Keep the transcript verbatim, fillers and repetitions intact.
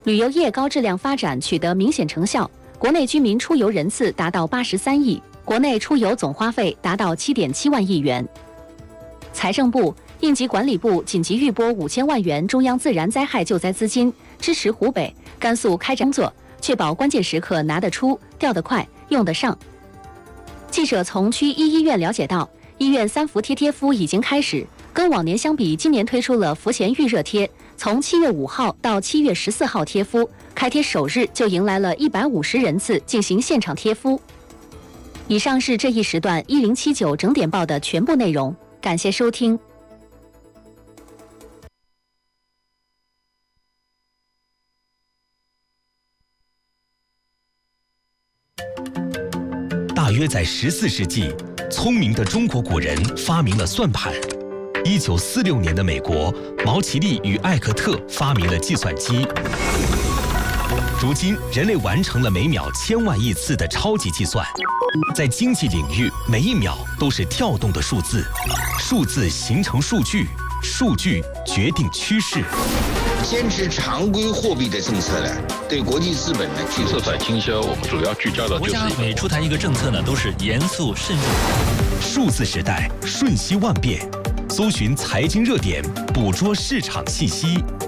旅游业高质量发展取得明显成效，国内居民出游人次达到八十三亿，国内出游总花费达到七点七万亿元。财政部、应急管理部紧急预拨五千万元中央自然灾害救灾资金，支持湖北、甘肃开展工作，确保关键时刻拿得出、调得快、用得上。记者从区一医院了解到，医院三伏贴贴敷已经开始，跟往年相比，今年推出了伏前预热贴，从七月五号到七月十四号贴敷，开贴首日就迎来了一百五十人次进行现场贴敷。以上是这一时段一零七九整点报的全部内容，感谢收听。 大约在十四世纪，聪明的中国古人发明了算盘。一九四六年的美国，毛奇利与艾克特发明了计算机。如今，人类完成了每秒千万亿次的超级计算。在经济领域，每一秒都是跳动的数字，数字形成数据，数据决定趋势。 坚持常规货币的政策呢，对国际资本呢具色彩倾销，我们主要聚焦的就是国家每出台一个政策呢，都是严肃慎重。 数字时代瞬息万变，搜寻财经热点，捕捉市场信息。